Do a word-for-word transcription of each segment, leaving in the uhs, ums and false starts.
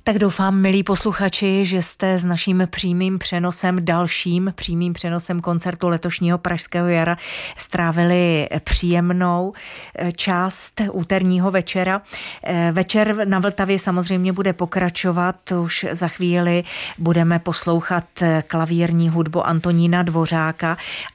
Tak doufám, milí posluchači, že jste s naším přímým přenosem, dalším přímým přenosem koncertu letošního Pražského jara strávili příjemnou část úterního večera. Večer na Vltavě samozřejmě bude pokračovat. Už za chvíli budeme poslouchat klavírní hudbu Antonína Dvořáka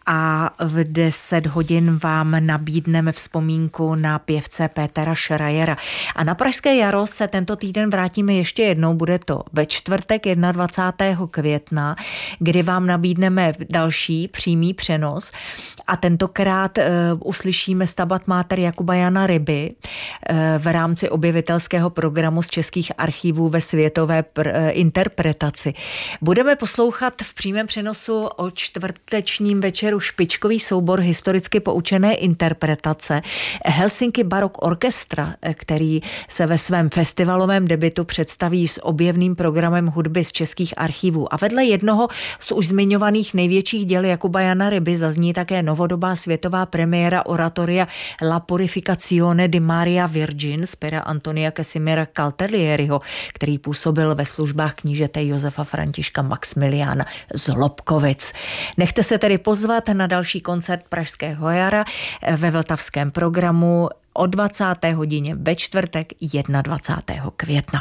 a v deset hodin vám nabídneme vzpomínku na pěvce Petera Schreiera. A na Pražské jaro se tento týden vrátíme ještě jednou. Bude to ve čtvrtek dvacátého prvního května, kdy vám nabídneme další přímý přenos a tentokrát uh, uslyšíme Stabat Mater Jakuba Jana Ryby uh, v rámci objevitelského programu z českých archivů ve světové pr- uh, interpretaci. Budeme poslouchat v přímém přenosu o čtvrtečním večeru špičkový soubor historicky poučené interpretace Helsinki Baroque Orchestra, který se ve svém festivalovém debutu představí s objevným programem hudby z českých archivů. A vedle jednoho z už zmiňovaných největších děl Jakuba Jana Ryby zazní také novodobá světová premiéra oratoria La Purificazione di Maria Virgin z pera Antonia Casimira Caltelieriho, který působil ve službách knížete Josefa Františka Maxmiliána z Lobkovic. Nechte se tedy pozvat na další koncert Pražského jara ve vltavském programu o dvacáté hodině ve čtvrtek dvacátého prvního května.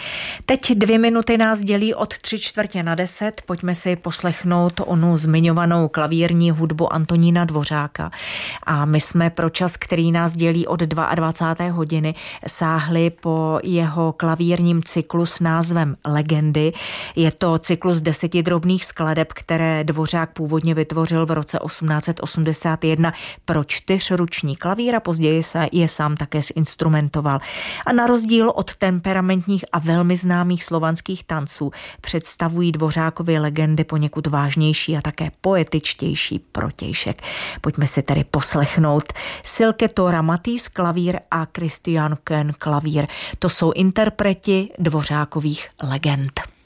Teď dvě minuty nás dělí od tři čtvrtě na deset. Pojďme si poslechnout onu zmiňovanou klavírní hudbu Antonína Dvořáka. A my jsme pro čas, který nás dělí od dvacáté druhé hodiny, sáhli po jeho klavírním cyklu s názvem Legendy. Je to cyklus deseti drobných skladeb, které Dvořák původně vytvořil v roce osmnáct set osmdesát jedna pro čtyřruční klavír a později se je sám také zinstrumentoval. A na rozdíl od temperamentních a velmi známých slovanských tanců představují Dvořákovy legendy poněkud vážnější a také poetičtější protějšek. Pojďme si tedy poslechnout Silke Tora Matýs klavír a Christian Köhn klavír. To jsou interpreti Dvořákových legend.